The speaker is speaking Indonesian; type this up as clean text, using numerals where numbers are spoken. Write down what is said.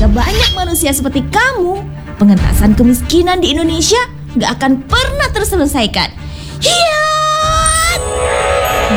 banyak manusia seperti kamu, pengentasan kemiskinan di Indonesia gak akan pernah terselesaikan. Hiat!